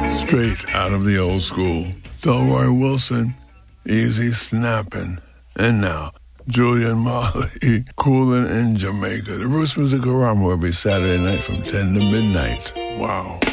Straight out of the old school. Delroy Wilson, Easy Snappin'. And now, Julian Marley, Coolin' in Jamaica. The Roots Music Aroma every Saturday night from 10 to midnight. Wow.